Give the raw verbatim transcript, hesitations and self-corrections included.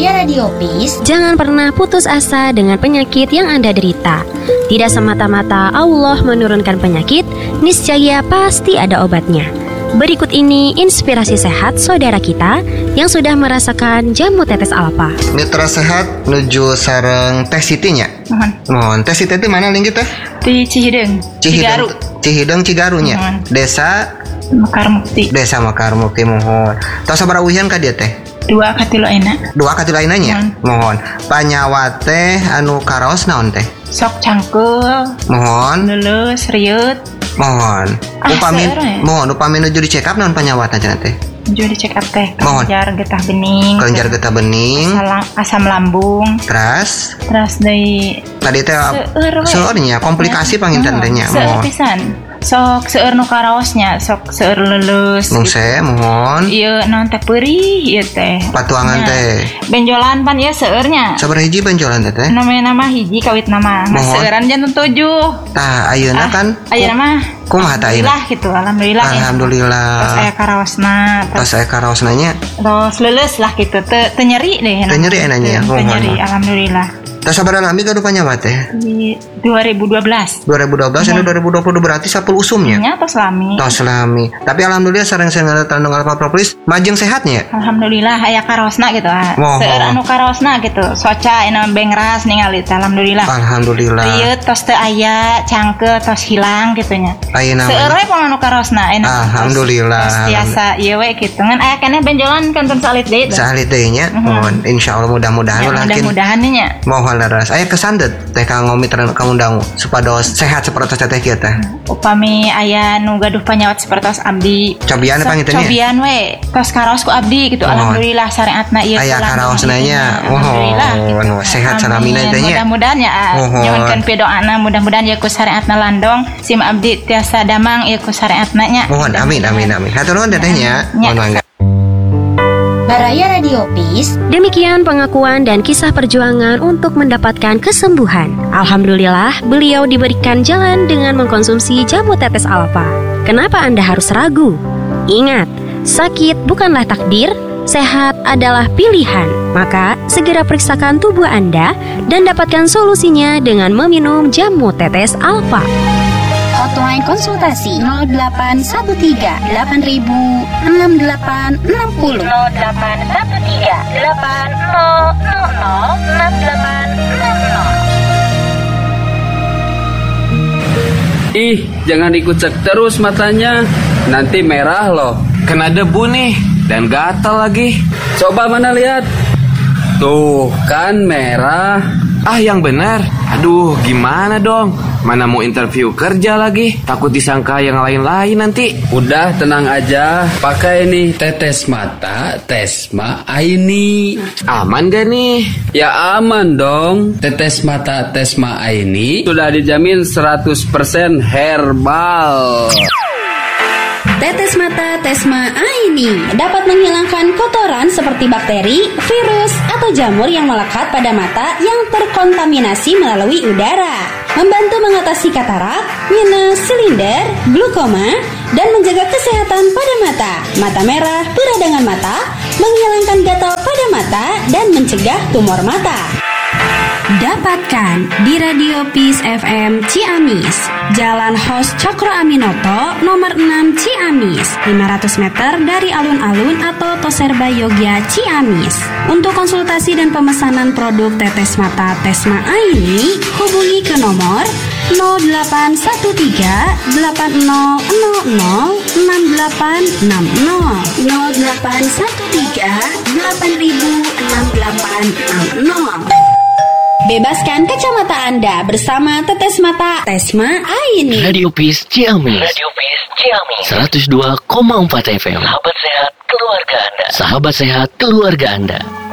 Baraya Radio Peace. Jangan pernah putus asa dengan penyakit yang Anda derita. Tidak semata-mata Allah menurunkan penyakit, niscaya pasti ada obatnya. Berikut ini inspirasi sehat saudara kita yang sudah merasakan jamu tetes alfa. Mitra sehat nuju sareng Teh Siti nya. Mohon. Mohon. Teh Siti itu mana lingkit teh? Di Cihideng, Cigaru. Cihideng Cigarunya. Mohon. Desa Mekar Mukti. Desa Mekar Mukti. Mohon. Tos sabaraha uhian ka dieu teh? Dua katilu ayeuna. Dua katilu ayeuna nya. Mohon. Panyawa teh anu karaos naon teh? Sok cangkeul. Mohon. Leuleus rieut. Mohon. Ah, Upami seueur ya? mohon upami nuju di check up naon panyawatna cenah teh? Nuju di check up teh. Mohon. Kelenjar getah bening. Kelenjar getah bening. Asam, asam lambung. Terus Terus dari tadi teh seueur we. seueur nya komplikasi panginten teh nya. Seueur pisan. Sok seueur nu karaosnya, sok seueur leuleus. Mungse mohon. Ieu naon teh peurih ieu teh. Patuangan Nya. teh. Benjolan pan ieu seueurnya. Sabaraha hiji benjolan teh teh? Namanya nama hiji kawit nama. Mohon. Seueuran jantung tujuh. Tah ayeuna kan Ayeuna mah kumaha tah ayeuna? alhamdulillah gitu, alhamdulillah. Ya. Alhamdulillah. Terus aya karaosna, Tos aya karaosna nya. terus leuleus lah gitu. Teu teu nyeri deh. Teu nyeri ena nya. Teu nyeri, alhamdulillah. Tos sabaraha lami gaduh panyawa teh? Di dua ribu dua belas. dua ribu dua belas ini dua ribu dua puluh berarti sepuluh usumnya. Nya tos lami. Tos lami. Tapi alhamdulillah sareng saya tandung alfa propolis majeng sehatnya. Alhamdulillah aya karaosna gitu. Ah. Mohon. Seueur anu karaosna gitu. Soca ina bengras ningali teh alhamdulillah. Alhamdulillah. Ieu tos teu aya, cangkeul tos hilang gitu nya. Ayeuna Seueur we pun anu karaosna. Ena Alhamdulillah. Tos tiasa ieu we kitu. Ngan aya keneh benjolan kantun salit deui. Salit deui nya. Mohon insyaallah mudah-mudahan Ya, ulah mudah-mudahan nya. mohon leres. Aya kesandet teh ka ngomitran kamu dangu supados sehat sapertos teh kieu teh. Upami aya nu gaduh panyawat sapertos abdi. Cobian pangitu nya. Cobian we. Tos karaos ku abdi gitu. Mohon. Alhamdulillah syariatna ieu. Aya pulang karaosna gitu nya. Alhamdulillah. Mohon gitu. sehat salamina Amin. teh nya. Mudah-mudahan ya. Mohon. Nyuwunkeun pidoana mudah-mudahan ya ku syariatna landong. Sim abdi tiasa damang ieu ku syariatna nya. Mohon amin amin amin. Hatur nuhun teh nya. Mohon mangga. Baraya Radio Peace. Demikian pengakuan dan kisah perjuangan untuk mendapatkan kesembuhan. Alhamdulillah, beliau diberikan jalan dengan mengkonsumsi jamu tetes alfa. Kenapa Anda harus ragu? Ingat, sakit bukanlah takdir, sehat adalah pilihan. Maka, segera periksakan tubuh Anda dan dapatkan solusinya dengan meminum jamu tetes alfa. Hotline konsultasi nol delapan satu tiga delapan ribu enam delapan enam nol nol delapan satu tiga delapan nol nol nol enam delapan enam nol. Ih, jangan dikucek terus matanya. Nanti merah loh. Kena debu nih dan gatal lagi. Coba mana lihat. Tuh, kan merah. Ah, yang benar. Aduh, gimana dong? Mana mau interview kerja lagi? Takut disangka yang lain-lain nanti. Udah, tenang aja. Pakai nih tetes mata Tesma Aini. Aman gak nih? Ya aman dong. Tetes mata Tesma Aini sudah dijamin seratus persen herbal. Tetes mata Tesma Aini dapat menghilangkan kotoran seperti bakteri, virus, atau jamur yang melekat pada mata yang terkontaminasi melalui udara. Membantu mengatasi katarak, minus, silinder, glukoma, dan menjaga kesehatan pada mata. Mata merah, peradangan mata, menghilangkan gatal pada mata, dan mencegah tumor mata. Dapatkan di Radio Peace F M Ciamis, Jalan Hos Cokro Aminoto, nomor enam Ciamis, lima ratus meter dari alun-alun atau Toserba Yogya Ciamis. Untuk konsultasi dan pemesanan produk tetes mata Tesma Aini, hubungi ke nomor nol delapan satu tiga delapan nol nol nol enam delapan enam nol nol delapan satu tiga delapan ribu enam delapan enam nol. Bebaskan kacamata Anda bersama tetes mata Tesma Aini. Radio Peace Ciamis. Radio Peace Ciamis. seratus dua koma empat F M. Sahabat sehat keluarga Anda. Sahabat sehat keluarga Anda.